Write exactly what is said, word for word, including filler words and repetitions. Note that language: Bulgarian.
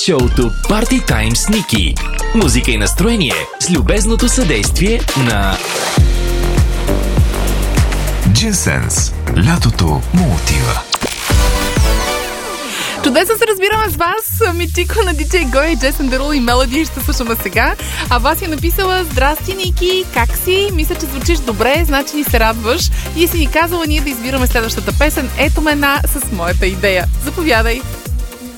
Шоуто Party Time с Ники. Музика и настроение с любезното съдействие на Джинсенс. Лятото му отива. Чудесно се разбираме с вас. Митико на диджей Гой, Джесън Дерул и Мелоди ще слушаме сега. А вас е написала: здрасти, Ники, как си? Мисля, че звучиш добре, значи ни се радваш. И си ни казала ние да избираме следващата песен. Ето ме една с моята идея. Заповядай!